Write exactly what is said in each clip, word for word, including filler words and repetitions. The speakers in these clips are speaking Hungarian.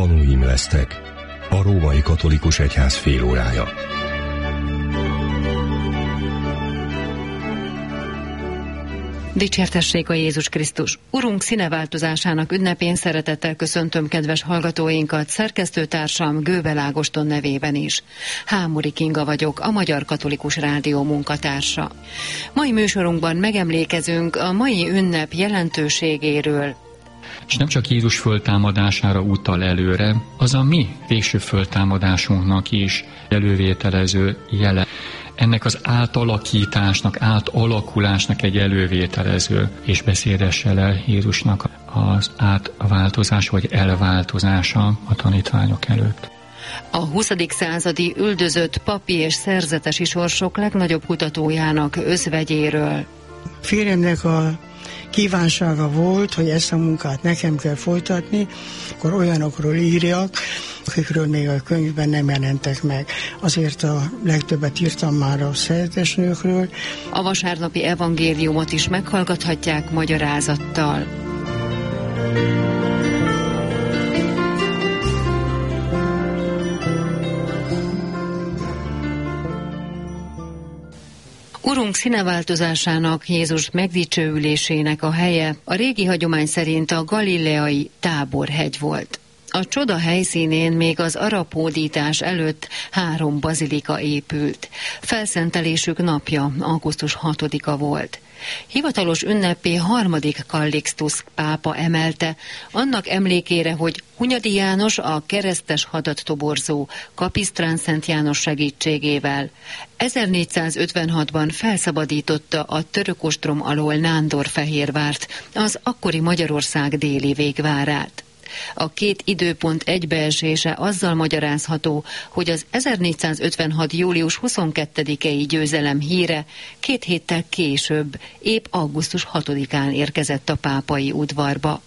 Tanúim lesztek. A Római Katolikus Egyház félórája. Dicsértessék a Jézus Krisztus! Urunk színeváltozásának ünnepén szeretettel köszöntöm kedves hallgatóinkat, szerkesztőtársam Göbel Ágoston nevében is. Hámori Kinga vagyok, a Magyar Katolikus Rádió munkatársa. Mai műsorunkban megemlékezünk a mai ünnep jelentőségéről. És nem csak Jézus föltámadására utal előre, az a mi végső föltámadásunknak is elővételező jele. Ennek az átalakításnak, átalakulásnak egy elővételező és beszédes jele Jézusnak az átváltozás vagy elváltozása a tanítványok előtt. A huszadik századi üldözött papi és szerzetesi sorsok legnagyobb kutatójának özvegyéről. Férjemnek a kívánsága volt, hogy ezt a munkát nekem kell folytatni, akkor olyanokról írjak, akikről még a könyvben nem jelentek meg. Azért a legtöbbet írtam már a szerzetesnőkről. A vasárnapi evangéliumot is meghallgathatják magyarázattal. Urunk színeváltozásának, Jézus megdicsőülésének a helye a régi hagyomány szerint a galileai Táborhegy volt. A csoda helyszínén még az arab hódítás előtt három bazilika épült. Felszentelésük napja augusztus hatodika volt. Hivatalos ünnepé harmadik Kallixtusz pápa emelte, annak emlékére, hogy Hunyadi János a keresztes hadat toborzó Kapisztrán Szent János segítségével ezernégyszázötvenhatban felszabadította a török ostrom alól Nándorfehérvárt, az akkori Magyarország déli végvárát. A két időpont egybeesése azzal magyarázható, hogy az ezernégyszázötvenhat. július huszonkettedikei győzelem híre két héttel később, épp augusztus hatodikán érkezett a pápai udvarba.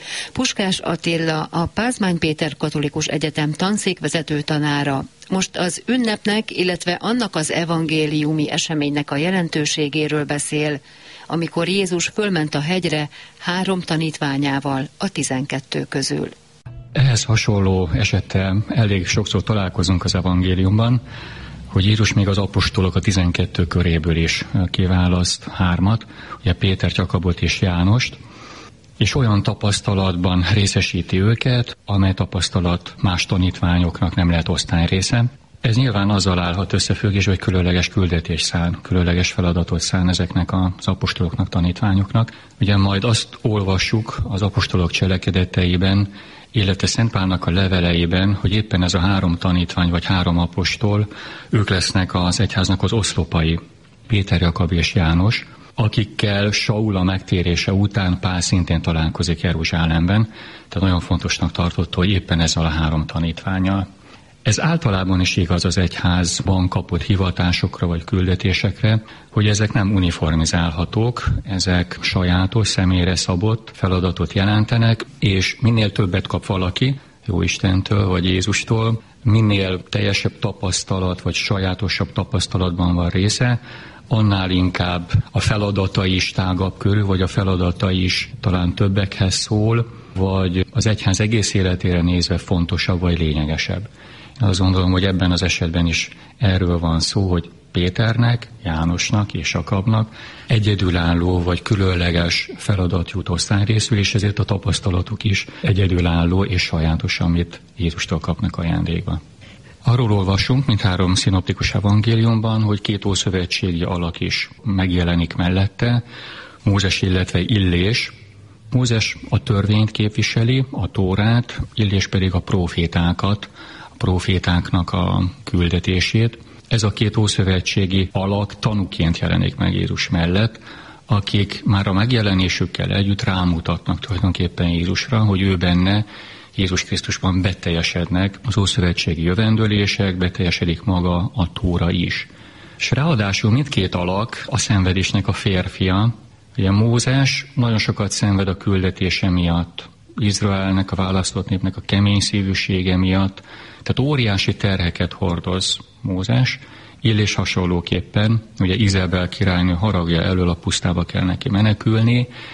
Puskás Attila, a Pázmány Péter Katolikus Egyetem tanszékvezető tanára most az ünnepnek, illetve annak az evangéliumi eseménynek a jelentőségéről beszél, amikor Jézus fölment a hegyre három tanítványával a tizenkettő közül. Ehhez hasonló esettel elég sokszor találkozunk az evangéliumban, hogy Jézus még az apostolok a tizenkettő köréből is kiválaszt hármat, ugye Pétert, Jakabot és Jánost, és olyan tapasztalatban részesíti őket, amely tapasztalat más tanítványoknak nem lehet osztályrésze. Ez nyilván azzal állhat összefüggésben, hogy különleges küldetés szán, különleges feladatot szán ezeknek az apostoloknak, tanítványoknak. Ugye majd azt olvassuk az apostolok cselekedeteiben, illetve Szent Pálnak a leveleiben, hogy éppen ez a három tanítvány vagy három apostol, ők lesznek az egyháznak az oszlopai, Péter, Jakab és János, akikkel Saul a megtérése után Pál szintén találkozik Jeruzsálemben, tehát nagyon fontosnak tartotta, hogy éppen ezzel a három tanítvánnyal. Ez általában is igaz az egyházban kapott hivatásokra vagy küldetésekre, hogy ezek nem uniformizálhatók, ezek sajátos, személyre szabott feladatot jelentenek, és minél többet kap valaki, Jóistentől vagy Jézustól, minél teljesebb tapasztalat vagy sajátosabb tapasztalatban van része, annál inkább a feladata is tágabb körül, vagy a feladata is talán többekhez szól, vagy az egyház egész életére nézve fontosabb vagy lényegesebb. Én azt gondolom, hogy ebben az esetben is erről van szó, hogy Péternek, Jánosnak és Jakabnak egyedülálló vagy különleges feladat jut osztályrészül, és ezért a tapasztalatuk is egyedülálló és sajátos, amit Jézustól kapnak ajándékba. Arról olvasunk, mint három szinoptikus evangéliumban, hogy két ószövetségi alak is megjelenik mellette, Mózes, illetve Illés. Mózes a törvényt képviseli, a Tórát, Illés pedig a prófétákat, a prófétáknak a küldetését. Ez a két ószövetségi alak tanúként jelenik meg Jézus mellett, akik már a megjelenésükkel együtt rámutatnak tulajdonképpen Jézusra, hogy ő benne, Jézus Krisztusban beteljesednek az ószövetségi jövendőlések, beteljesedik maga a Tóra is. És ráadásul mindkét alak a szenvedésnek a férfia. Ugye Mózes nagyon sokat szenved a küldetése miatt, Izraelnek, a választott népnek a kemény szívűsége miatt, tehát óriási terheket hordoz Mózes, Illés hasonlóképpen, ugye Izabel királynő haragja elől a pusztába kell neki menekülni,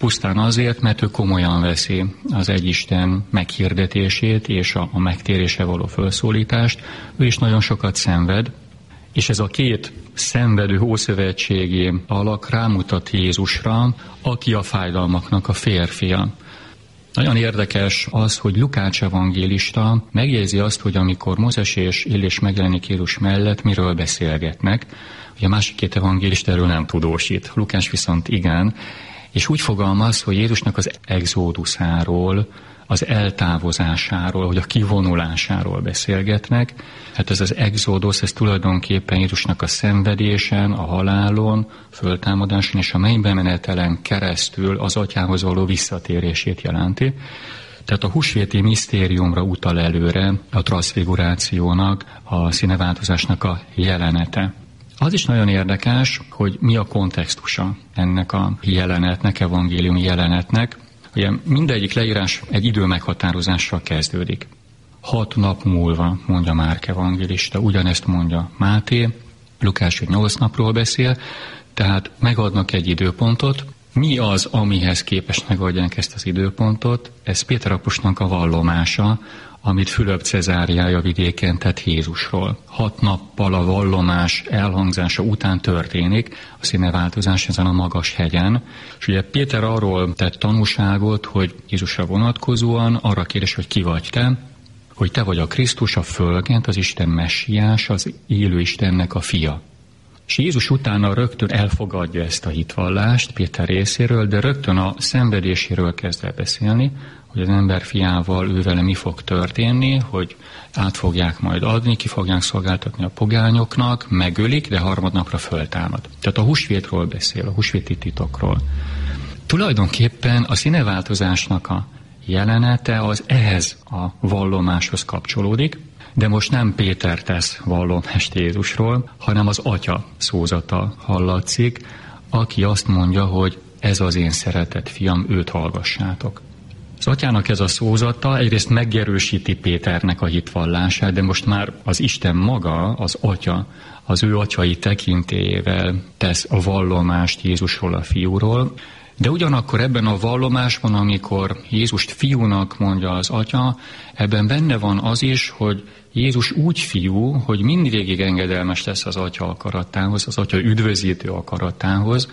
pusztán azért, mert ő komolyan veszi az egyisten meghirdetését és a, a megtérésre való felszólítást. Ő is nagyon sokat szenved, és ez a két szenvedő ószövetségi alak rámutat Jézusra, aki a fájdalmaknak a férfia. Nagyon érdekes az, hogy Lukács evangélista megjegyzi azt, hogy amikor Mózes és Illés megjelenik Jézus mellett, miről beszélgetnek. Ugye a másik két evangélista erről nem tudósít, Lukács viszont igen, és úgy fogalmaz, hogy Jézusnak az exóduszáról, az eltávozásáról, vagy a kivonulásáról beszélgetnek. Hát ez az exódusz, ez tulajdonképpen Jézusnak a szenvedésen, a halálon, föltámadáson és a mennybe menetelen keresztül az atyához való visszatérését jelenti. Tehát a húsvéti misztériumra utal előre a transzfigurációnak, a színeváltozásnak a jelenete. Az is nagyon érdekes, hogy mi a kontextusa ennek a jelenetnek, evangéliumi jelenetnek. Ugye mindegyik leírás egy idő meghatározással kezdődik. Hat nap múlva, mondja Márk evangélista, ugyanezt mondja Máté, Lukács egy nyolc napról beszél, tehát megadnak egy időpontot. Mi az, amihez képest megadják ezt az időpontot? Ez Péter apostolnak a vallomása, amit Fülöp Cezáriája vidéken tett Jézusról. Hat nappal a vallomás elhangzása után történik a színeváltozás ezen a magas hegyen. És ugye Péter arról tett tanúságot, hogy Jézusra vonatkozóan arra kérdés, hogy ki vagy te, hogy te vagy a Krisztus, a fölgent, az Isten messiás, az élő Istennek a fia. És Jézus utána rögtön elfogadja ezt a hitvallást Péter részéről, de rögtön a szenvedéséről kezd el beszélni, hogy az ember fiával ővele mi fog történni, hogy át fogják majd adni, ki fogják szolgáltatni a pogányoknak, megölik, de harmadnapra föltámad. Tehát a húsvétról beszél, a húsvéti titokról. Tulajdonképpen a színeváltozásnak a jelenete az ehhez a vallomáshoz kapcsolódik, de most nem Péter tesz vallomást Jézusról, hanem az Atya szózata hallatszik, aki azt mondja, hogy ez az én szeretett fiam, őt hallgassátok. Az Atyának ez a szózata egyrészt megerősíti Péternek a hitvallását, de most már az Isten maga, az Atya, az ő atyai tekintélyével tesz a vallomást Jézusról, a fiúról. De ugyanakkor ebben a vallomásban, amikor Jézust fiúnak mondja az Atya, ebben benne van az is, hogy Jézus úgy fiú, hogy mindvégig engedelmes lesz az Atya akaratához, az Atya üdvözítő akaratához,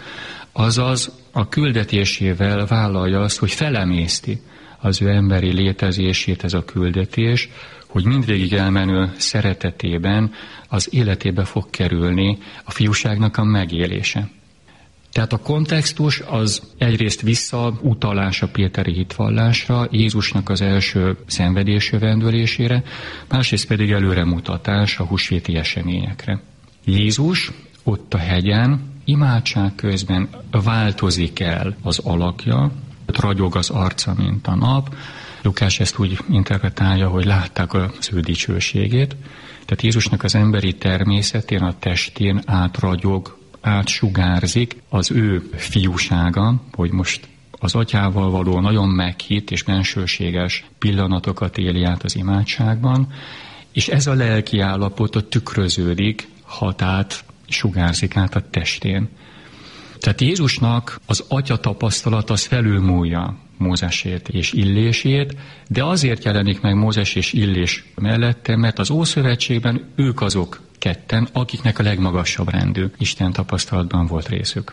azaz a küldetésével vállalja azt, hogy felemészti az ő emberi létezését ez a küldetés, hogy mindvégig elmenő szeretetében az életébe fog kerülni a fiúságnak a megélése. Tehát a kontextus az egyrészt visszautalás a péteri hitvallásra, Jézusnak az első szenvedésjövendőlésére, másrészt pedig előremutatás a húsvéti eseményekre. Jézus ott a hegyen imádság közben változik el az alakja, ragyog az arca, mint a nap. Lukács ezt úgy interpretálja, hogy látták az ő dicsőségét. Tehát Jézusnak az emberi természetén, a testén átragyog, átsugárzik az ő fiúsága, hogy most az Atyával való nagyon meghitt és bensőséges pillanatokat éli át az imádságban, és ez a lelki állapot tükröződik, hat át, sugárzik át a testén. Tehát Jézusnak az Atya tapasztalat az felülmúlja Mózesét és Illését, de azért jelenik meg Mózes és Illés mellette, mert az Ószövetségben ők azok ketten, akiknek a legmagasabb rendű Isten tapasztalatban volt részük.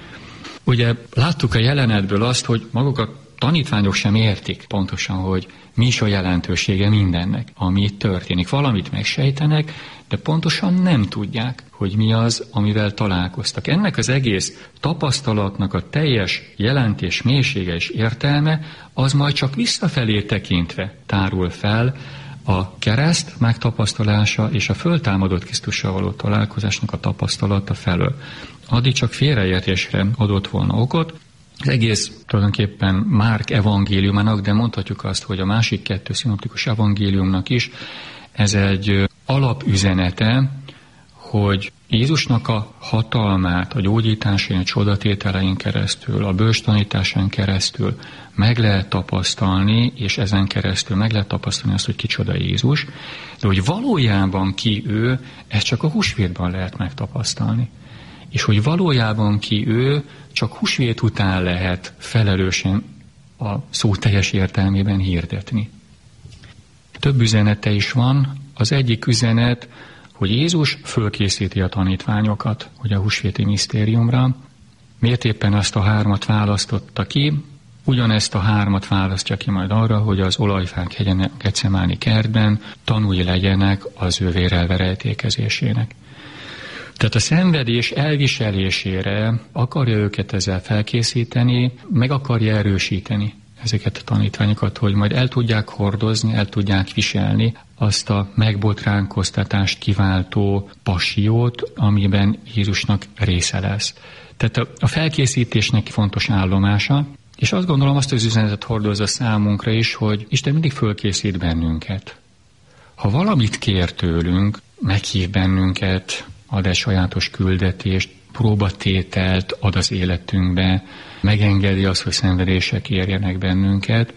Ugye láttuk a jelenetből azt, hogy maguk a tanítványok sem értik pontosan, hogy mi is a jelentősége mindennek, ami itt történik. Valamit megsejtenek, de pontosan nem tudják, hogy mi az, amivel találkoztak. Ennek az egész tapasztalatnak a teljes jelentés, mélysége és értelme, az majd csak visszafelé tekintve tárul fel, a kereszt megtapasztalása és a föltámadott Krisztussal való találkozásnak a tapasztalata felől. Addig csak félreértésre adott volna okot. Az egész tulajdonképpen Márk evangéliumának, de mondhatjuk azt, hogy a másik kettő szinoptikus evangéliumnak is, ez egy alapüzenete, hogy Jézusnak a hatalmát a gyógyításán, a csodatételein keresztül, a bölcs tanításán keresztül meg lehet tapasztalni, és ezen keresztül meg lehet tapasztalni azt, hogy kicsoda Jézus, de hogy valójában ki ő, ezt csak a húsvétban lehet megtapasztalni. és hogy valójában ki ő, csak húsvét után lehet felelősen a szó teljes értelmében hirdetni. Több üzenete is van. Az egyik üzenet, hogy Jézus fölkészíti a tanítványokat, hogy a húsvéti misztériumra. Miért éppen azt a hármat választotta ki? Ugyanezt a hármat választja ki majd arra, hogy az olajfák hegyen a Getsemáni kertben tanúi legyenek az ő vérelverejtékezésének. Tehát a szenvedés elviselésére akarja őket ezzel felkészíteni, meg akarja erősíteni ezeket a tanítványokat, hogy majd el tudják hordozni, el tudják viselni azt a megbotránkoztatást kiváltó passiót, amiben Jézusnak része lesz. Tehát a felkészítésnek fontos állomása, és azt gondolom, azt az üzenetet hordozza számunkra is, hogy Isten mindig fölkészít bennünket. Ha valamit kér tőlünk, meghív bennünket, ad egy sajátos küldetést, próbatételt ad az életünkbe, megengedi azt, hogy szenvedések érjenek bennünket,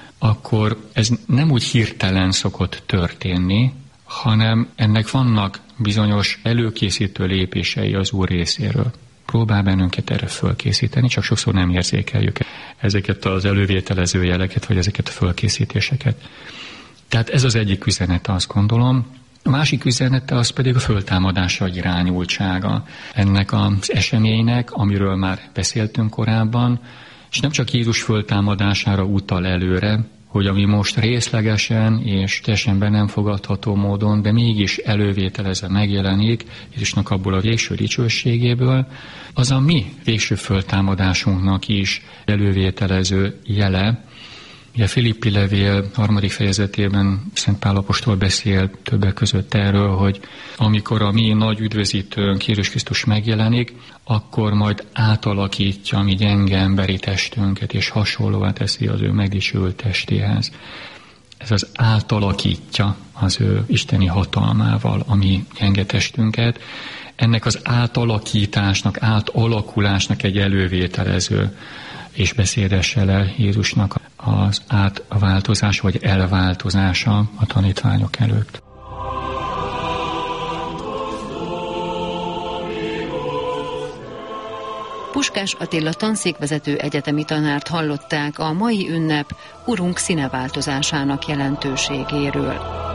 akkor ez nem úgy hirtelen szokott történni, hanem ennek vannak bizonyos előkészítő lépései az Úr részéről. Próbál bennünket erre fölkészíteni, csak sokszor nem érzékeljük ezeket az elővételező jeleket, vagy ezeket a fölkészítéseket. Tehát ez az egyik üzenete, azt gondolom. A másik üzenete az pedig a föltámadásra irányultsága ennek az eseménynek, amiről már beszéltünk korábban, és nem csak Jézus föltámadására utal előre, hogy ami most részlegesen és teljesen be nem fogadható módon, de mégis elővételezve megjelenik Jézusnak abból a végső dicsőségéből, az a mi végső föltámadásunknak is elővételező jele. Ugye a Filippi levél harmadik fejezetében Szent Pál apostol beszél többek között erről, hogy amikor a mi nagy üdvözítőnk Jézus Krisztus megjelenik, akkor majd átalakítja a mi gyenge emberi testünket, és hasonlóvá teszi az ő megdicsőült testéhez. Ez az átalakítja az ő isteni hatalmával a mi gyenge testünket. Ennek az átalakításnak, átalakulásnak egy elővételező és beszédessel el Jézusnak az átváltozás vagy elváltozása a tanítványok előtt. Puskás Attila tanszékvezető egyetemi tanárt hallották a mai ünnep Urunk színeváltozásának jelentőségéről.